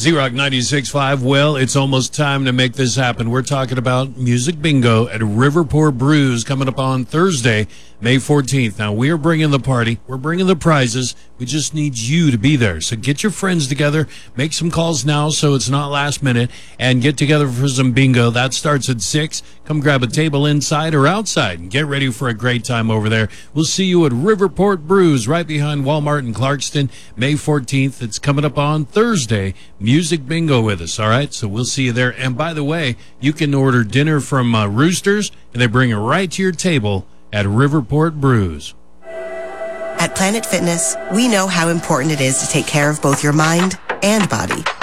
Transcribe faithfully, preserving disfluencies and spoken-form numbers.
Z-Rock ninety-six point five. Well, it's almost time to make this happen. We're talking about Music Bingo at Riverport Brews coming up on Thursday, May fourteenth. Now, we are bringing the party. We're bringing the prizes. We just need you to be there. So get your friends together. Make some calls now so it's not last minute. And get together for some bingo. That starts at six. Come grab a table inside or outside and get ready for a great time over there. We'll see you at Riverport Brews right behind Walmart in Clarkston, May fourteenth. It's coming up on Thursday. Music Bingo with us, all right? So we'll see you there. And by the way, you can order dinner from uh, Roosters, and they bring it right to your table at Riverport Brews. At Planet Fitness, we know how important it is to take care of both your mind and body.